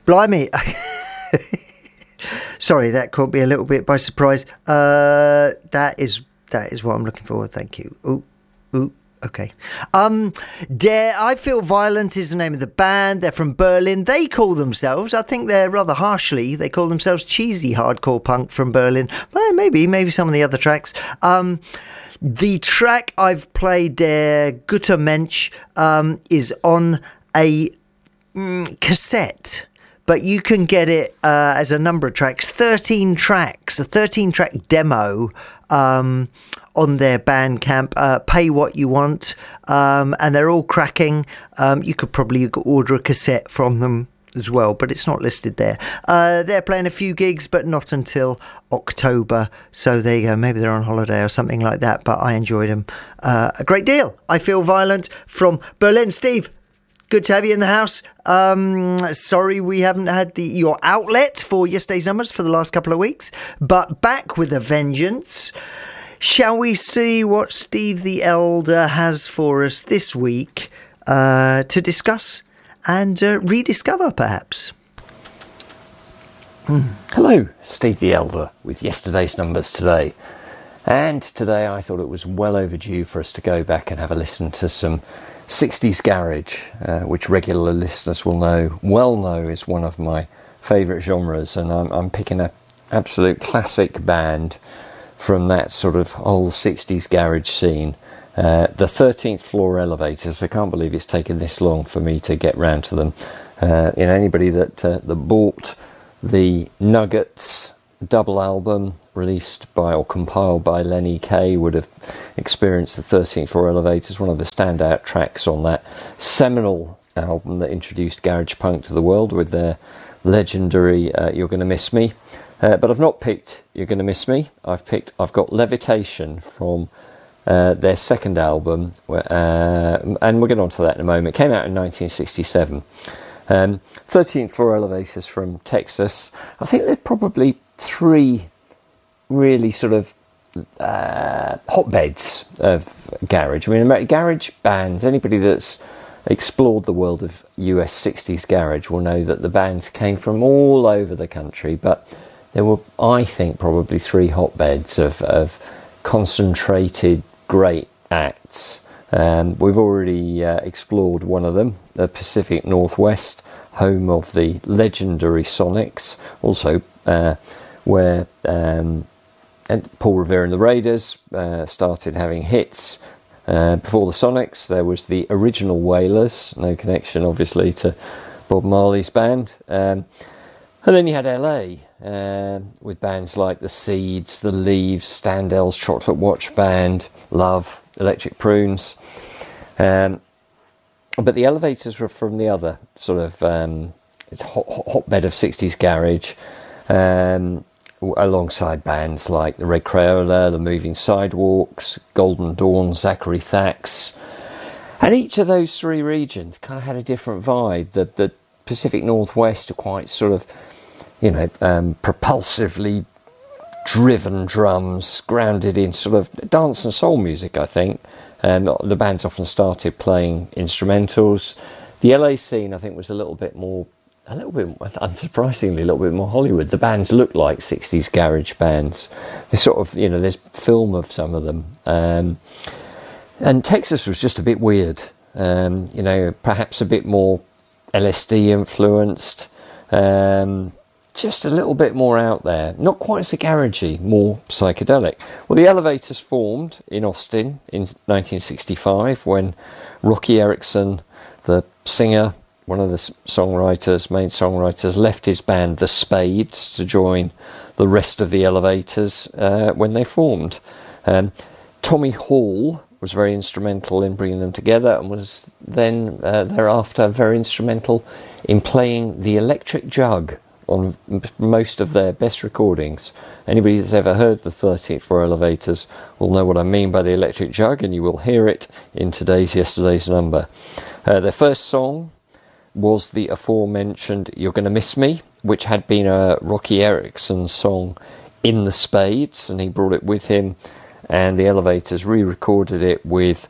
Blimey. Sorry, that caught me a little bit by surprise. That is what I'm looking for. Thank you. Ooh. Okay. Der I Feel Violent is the name of the band. They're from Berlin. They call themselves, I think they're rather harshly, they call themselves cheesy hardcore punk from Berlin. Well, maybe some of the other tracks. The track I've played, Der Guter Mensch, is on a cassette. But you can get it as a number of tracks, 13 tracks, a 13-track demo on their Bandcamp. Pay what you want, and they're all cracking. You could probably order a cassette from them as well, but it's not listed there. They're playing a few gigs, but not until October. So there you go. Maybe they're on holiday or something like that, but I enjoyed them a great deal. I Feel Violent from Berlin. Steve, good to have you in the house. Sorry we haven't had your outlet for yesterday's numbers for the last couple of weeks, but back with a vengeance. Shall we see what Steve the Elder has for us this week to discuss and rediscover, perhaps? Hello, Steve the Elder with yesterday's numbers today. And today I thought it was well overdue for us to go back and have a listen to some 60s garage, which regular listeners will know is one of my favourite genres, and I'm picking an absolute classic band from that sort of old 60s garage scene, the 13th Floor Elevators. I can't believe it's taken this long for me to get round to them. Anybody that bought the Nuggets double album released by or compiled by Lenny Kaye would have experienced the 13th Floor Elevators, one of the standout tracks on that seminal album that introduced garage punk to the world with their legendary You're Gonna Miss Me. But I've not picked You're Gonna Miss Me. I've got Levitation from their second album, and we'll get on to that in a moment. It came out in 1967. 13th Floor Elevators from Texas. I think there's probably three really sort of hotbeds of garage. I mean, garage bands, anybody that's explored the world of US 60s garage will know that the bands came from all over the country, but there were, I think, probably three hotbeds of concentrated great acts. We've already explored one of them, the Pacific Northwest, home of the legendary Sonics, also where Paul Revere and the Raiders started having hits. Before the Sonics, there was the original Wailers, no connection obviously to Bob Marley's band. And then you had LA with bands like the Seeds, the Leaves, Standell's Chocolate Watch Band, Love, Electric Prunes. But the Elevators were from the other sort of it's hotbed of 60s garage, alongside bands like the Red Crayola, the Moving Sidewalks, Golden Dawn, Zachary Thax. And each of those three regions kind of had a different vibe. The Pacific Northwest are quite sort of, propulsively driven drums, grounded in sort of dance and soul music, I think. The bands often started playing instrumentals. The LA scene, I think, was a little bit unsurprisingly, a little bit more Hollywood. The bands looked like 60s garage bands. There's sort of, there's film of some of them. And Texas was just a bit weird. Perhaps a bit more LSD influenced. Just a little bit more out there. Not quite so garagey, more psychedelic. Well, the Elevators formed in Austin in 1965 when Rocky Erickson, the singer, one of the main songwriters, left his band The Spades to join the rest of the Elevators when they formed. Tommy Hall was very instrumental in bringing them together and was then thereafter very instrumental in playing the electric jug on most of their best recordings. Anybody that's ever heard the 13th Floor Elevators will know what I mean by the electric jug, and you will hear it in yesterday's number. Their first song was the aforementioned You're Gonna Miss Me, which had been a Rocky Erickson song in the Spades, and he brought it with him, and the Elevators re-recorded it with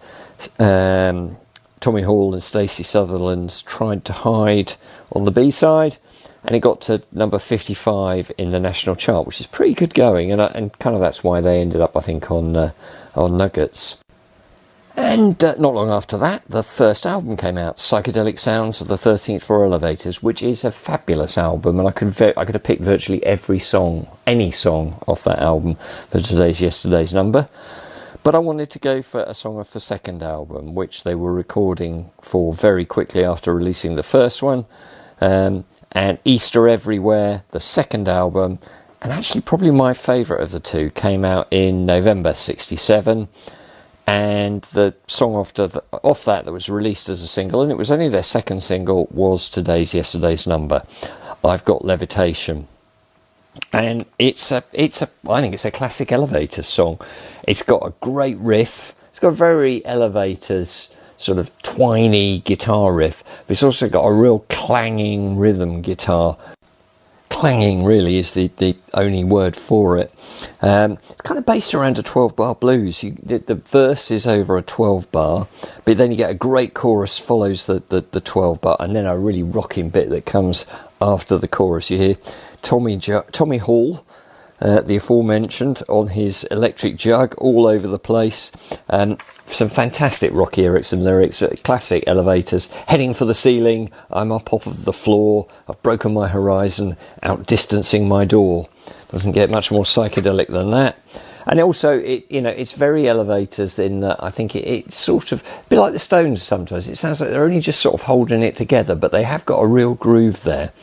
Tommy Hall and Stacey Sutherland's Tried to Hide on the B-side. and it got to number 55 in the national chart, which is pretty good going, and kind of that's why they ended up, I think, on Nuggets. And not long after that, the first album came out, Psychedelic Sounds of the 13th Floor Elevators, which is a fabulous album, and I could have picked virtually every song, any song off that album for yesterday's number. But I wanted to go for a song off the second album, which they were recording for very quickly after releasing the first one. And Easter Everywhere, the second album, and actually probably my favourite of the two, came out in November 1967. And the song off that was released as a single, and it was only their second single, was yesterday's number, I've Got Levitation. And I think it's a classic Elevators song. It's got a great riff. It's got very Elevators sort of twiny guitar riff, but it's also got a real clanging rhythm guitar. Clanging really is the only word for it. It's kind of based around a 12-bar blues. The verse is over a 12-bar, but then you get a great chorus follows the 12-bar, and then a really rocking bit that comes after the chorus. You hear Tommy Hall, the aforementioned, on his electric jug all over the place. Some fantastic Rocky Erickson lyrics, classic Elevators. Heading for the ceiling, I'm up off of the floor, I've broken my horizon, outdistancing my door. Doesn't get much more psychedelic than that. And also, it's very Elevators in that I think it's sort of a bit like the Stones sometimes. It sounds like they're only just sort of holding it together, but they have got a real groove there.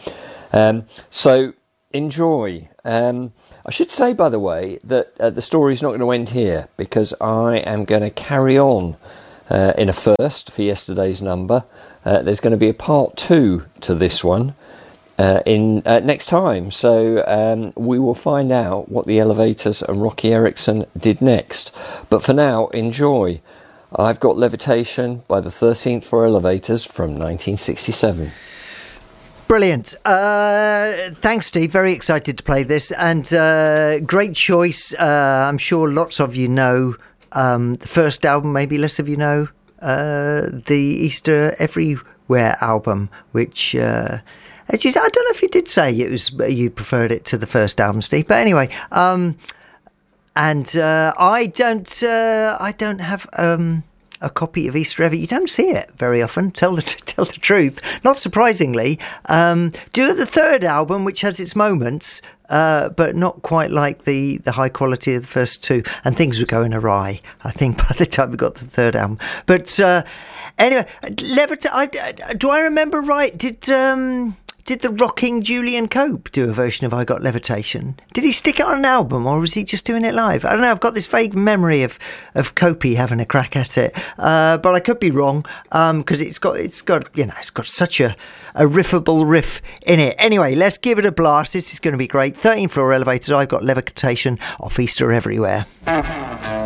So enjoy. I should say, by the way, that the story's not going to end here, because I am going to carry on in a first for yesterday's number. There's going to be a part 2 to this one in next time. So we will find out what the Elevators and Rocky Erickson did next. But for now, enjoy. I've Got Levitation by the 13th Floor Elevators from 1967. Brilliant. Thanks, Steve. Very excited to play this, and great choice. I'm sure lots of you know the first album, maybe less of you know the Easter Everywhere album, which I don't know if you did say you preferred it to the first album, Steve, but anyway, and I don't have a copy of Easter Everywhere. You don't see it very often, tell the truth. Not surprisingly. Do the third album, which has its moments, but not quite like the high quality of the first two. And things were going awry, I think, by the time we got to the third album. But anyway, do I remember right? Did the rocking Julian Cope do a version of I Got Levitation? Did he stick it on an album, or was he just doing it live? I don't know. I've got this vague memory of Copey having a crack at it, but I could be wrong, because it's got such a riffable riff in it. Anyway, let's give it a blast. This is going to be great. 13th Floor Elevators. I've Got Levitation off Easter Everywhere.